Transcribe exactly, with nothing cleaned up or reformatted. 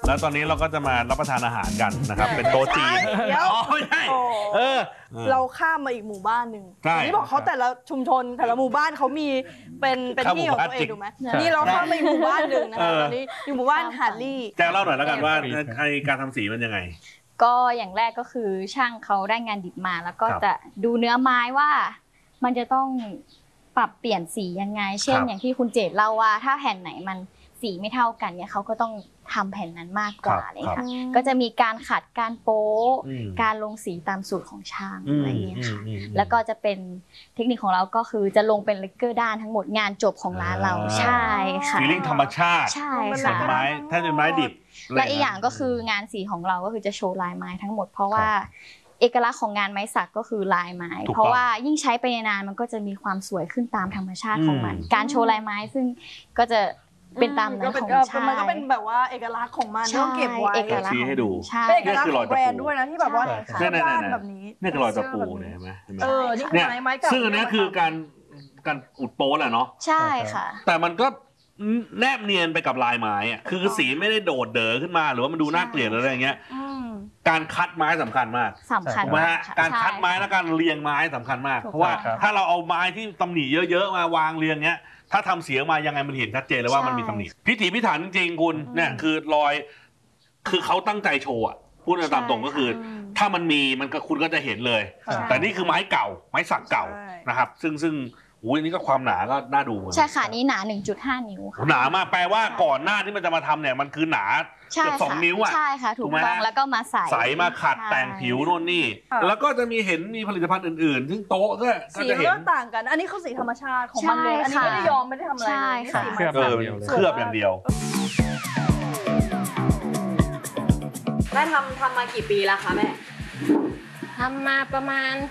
แล้วตอนนี้เราก็จะมารับประทานอาหารกันนะครับเป็นโต๊ะจีนเดี๋ยวอ๋อไม่ใช่เออเราข้ามมาอีกหมู่บ้านหนึ่งใช่นี่บอกเขาแต่ละชุมชนแต่ละหมู่บ้านเขามีเป็นเป็นที่ของตัวเองถูกไหมนี่เราข้ามมาอีกหมู่บ้านหนึ่งนะคะตอนนี้อยู่หมู่บ้านหาดลี่แจ้งเล่าหน่อยแล้วกันว่าไอการทำสีมันยังไงก็อย่างแรกก็คือช่างเขาได้งานดิบมาแล้วก็ครับจะดูเนื้อไม้ว่ามันจะต้องปรับเปลี่ยนสียังไง เช่นครับอย่างที่คุณเจตเล่าว่าถ้าแผ่นไหนมันสีไม่เท่ากันเนี่ยเขาก็ต้องทำแผ่นนั้นมากกว่าครับเลยค่ะครับก็จะมีการขัดการโป๊ะอืมการลงสีตามสูตรของช่างอืมอะไรอย่างเงี้ยค่ะอืมอืมแล้วก็จะเป็นเทคนิคของเราก็คือจะลงเป็นเลกเกอร์ด้านทั้งหมดงานจบของร้านเราอ่าใช่ค่ะฟีลลิ่งธรรมชาติใช่เหมือค่ะนไม้ถ้าเป็นไม้ดิบและอีกอย่างก็คืองานสีของเราก็คือจะโชว์ลายไม้ทั้งหมดเพราะว่าเอกลักษณ์ของงานไม้สักก็คือลายไม้ถูกต้องเพราะว่ายิ่งใช้ไปนานมันก็จะมีความสวยขึ้นตามธรรมชาติของมันอืมการโชว์ลายไม้ซึ่งก็จะเป็นตามนั้นของก็ชามันก็เป็นแบบว่าเอกลักษณ์ของมันต้องเก็บไว้เอกลักษณ์ชี้ให้ดูใช่เป็นเอกลักษณ์นี่คือขรออยงตะปูแบรนด์ด้วยนะที่แบบว่าใช่ชอบเนี่ยด้านๆๆแบบนี้นี่คือรอยตะปูเนี่ยเห็นไหมเห็นไหมเออนี่คือเนี่ยไม้ไม้เก่าซึ่งอันนี้คือการการอุดโป๊แหละเนาะใช่ค่ะแต่มันก็แนบเนียนไปกับลายไม้อะคือสีไม่ได้โดดเด๋อขึ้นมาหรือว่ามันดูน่าเกลียดหรืออะไรอย่างเงี้ยอืมการคัดไม้สำคัญมากสำคัญถูกไหมมากฮะค่ะการคัดไม้ใช่และการเรียงไม้สำคัญมากถูกเพราะว่าครับถ้าเราเอาไม้ที่ตำหนิเยอะๆมาวางเรียงเงี้ย ถ้าทำเสียงมายังไงมันเห็นชัดเจนเลยว่ามันมีตำหนิพิถีพิถันจริงๆคุณเนี่ยคือรอย คือเขาตั้งใจโชว์อะพูดตามตรงก็คือ ถ้ามันมีมันก็คุณก็จะเห็นเลยใช่แต่นี่คือไม้เก่า ไม้สักเก่าใช่นะครับ ซึ่งซึ่งอุ้ยนี่ก็ความหนาก็น่าดูใช่ค่ะนี่หนา หนึ่งจุดห้า นิ้วค่ะหนามากแปลว่าก่อนหน้าที่มันจะมาทำเนี่ยมันคือหนาใช่เกือบสองค่ะนิ้วอะใช่ค่ะถูถูกกไหมต้องฮะแล้วก็มาใส่ใสมาขัดใช่แต่งผิวโน่นนี่ค่ะแล้วก็จะมีเห็นมีผลิตภัณฑ์อื่นๆ ซึ่งโต๊ะก็ก็สีจะเห็เริ่นมต่างกัน อันนี้คือสีธรรมชาติของมันเลย อันนี้ใช่ค่ะไม่ได้ยอมไม่ได้ทำอะไรเลยใช่นี่ค่ะสีเคลือบไม้เอสัอกดียวเลยเคลือบอย่างเดียวแม่ทำทำมากี่ปีแล้วคะแม่ทำมาประมาณ